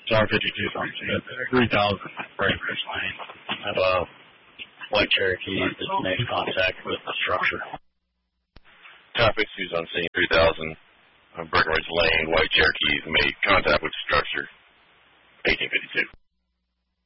Star 52 is on scene. 3000 Breakers Lane. I have a white Cherokee that makes contact with the structure. Star 52 is on scene. 3000 Breckenridge Lane. White Cherokee made contact with the structure. 1852.